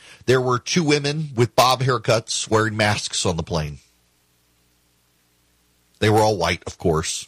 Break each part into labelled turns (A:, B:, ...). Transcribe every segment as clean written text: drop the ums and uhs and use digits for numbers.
A: There were 2 women with bob haircuts wearing masks on the plane. They were all white, of course.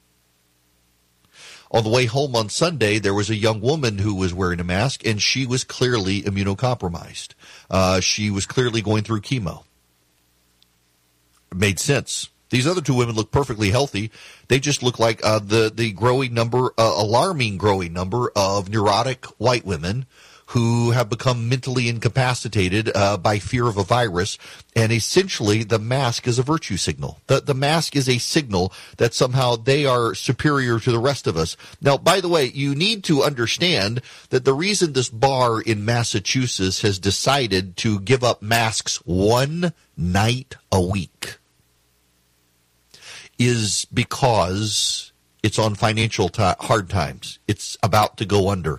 A: On the way home on Sunday, there was a young woman who was wearing a mask, and she was clearly immunocompromised. She was clearly going through chemo. It made sense. These other 2 women look perfectly healthy. They just look like the growing number, alarming growing number of neurotic white women who have become mentally incapacitated by fear of a virus, and essentially the mask is a virtue signal. The mask is a signal that somehow they are superior to the rest of us. Now, by the way, you need to understand that the reason this bar in Massachusetts has decided to give up masks one night a week is because it's on financial hard times. It's about to go under.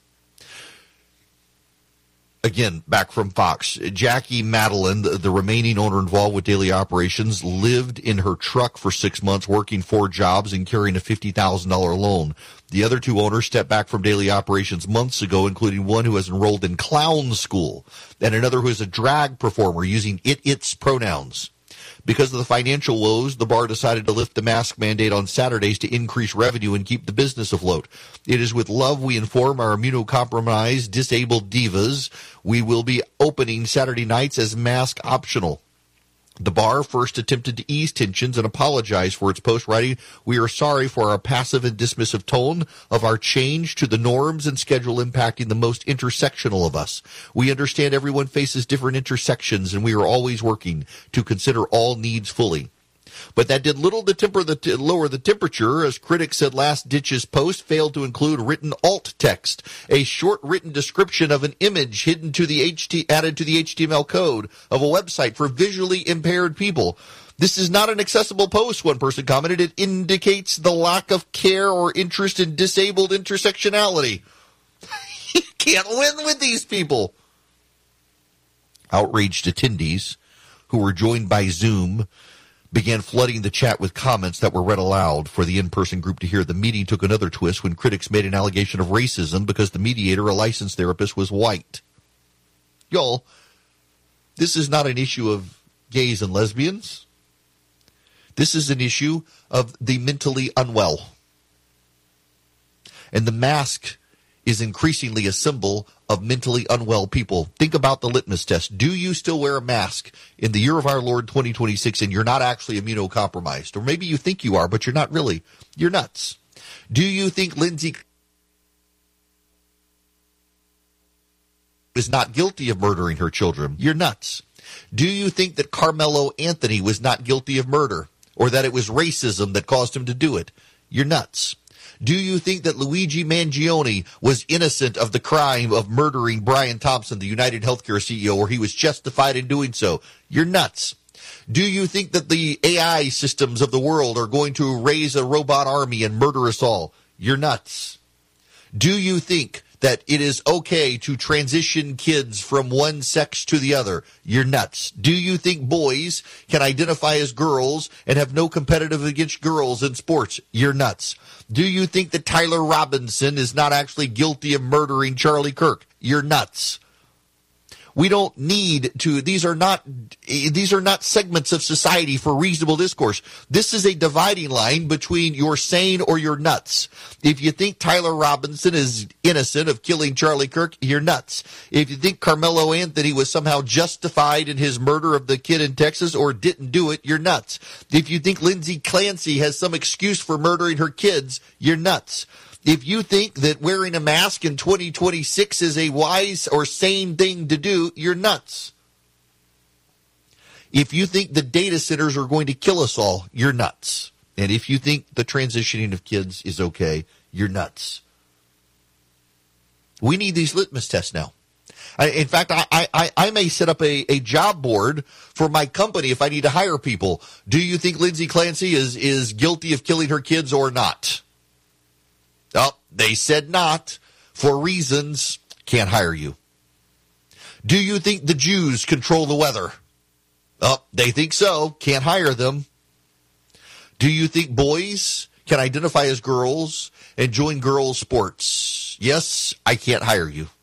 A: Again, back from Fox, Jackie Madeline, the remaining owner involved with daily operations, lived in her truck for 6 months, working 4 jobs and carrying a $50,000 loan. The other 2 owners stepped back from daily operations months ago, including one who has enrolled in clown school and another who is a drag performer using its pronouns. Because of the financial woes, the bar decided to lift the mask mandate on Saturdays to increase revenue and keep the business afloat. It is with love we inform our immunocompromised, disabled divas we will be opening Saturday nights as mask optional. The bar first attempted to ease tensions and apologize for its post, writing, "We are sorry for our passive and dismissive tone of our change to the norms and schedule impacting the most intersectional of us. We understand everyone faces different intersections, and we are always working to consider all needs fully." But that did little to lower the temperature, as critics said Last Ditch's post failed to include written alt text, a short written description of an image added to the HTML code of a website for visually impaired people. "This is not an accessible post," one person commented. "It indicates the lack of care or interest in disabled intersectionality." You can't win with these people. Outraged attendees, who were joined by Zoom, began flooding the chat with comments that were read aloud for the in-person group to hear. The meeting took another twist when critics made an allegation of racism because the mediator, a licensed therapist, was white. Y'all, this is not an issue of gays and lesbians. This is an issue of the mentally unwell. And the mask is increasingly a symbol of mentally unwell people. Think about the litmus test. Do you still wear a mask in the year of our Lord 2026 and you're not actually immunocompromised? Or maybe you think you are, but you're not really. You're nuts. Do you think Lindsay is not guilty of murdering her children? You're nuts. Do you think that Carmelo Anthony was not guilty of murder, or that it was racism that caused him to do it? You're nuts. Do you think that Luigi Mangione was innocent of the crime of murdering Brian Thompson, the United Healthcare CEO, or he was justified in doing so? You're nuts. Do you think that the AI systems of the world are going to raise a robot army and murder us all? You're nuts. Do you think that it is okay to transition kids from one sex to the other? You're nuts. Do you think boys can identify as girls and have no competitive against girls in sports? You're nuts. Do you think that Tyler Robinson is not actually guilty of murdering Charlie Kirk? You're nuts. We don't need to, these are not segments of society for reasonable discourse. This is a dividing line between you're sane or you're nuts. If you think Tyler Robinson is innocent of killing Charlie Kirk, you're nuts. If you think Carmelo Anthony was somehow justified in his murder of the kid in Texas or didn't do it, you're nuts. If you think Lindsay Clancy has some excuse for murdering her kids, you're nuts. If you think that wearing a mask in 2026 is a wise or sane thing to do, you're nuts. If you think the data centers are going to kill us all, you're nuts. And if you think the transitioning of kids is okay, you're nuts. We need these litmus tests now. In fact, I may set up a job board for my company if I need to hire people. Do you think Lindsay Clancy is guilty of killing her kids or not? Oh, they said not. For reasons, can't hire you. Do you think the Jews control the weather? Oh, they think so. Can't hire them. Do you think boys can identify as girls and join girls' sports? Yes, I can't hire you.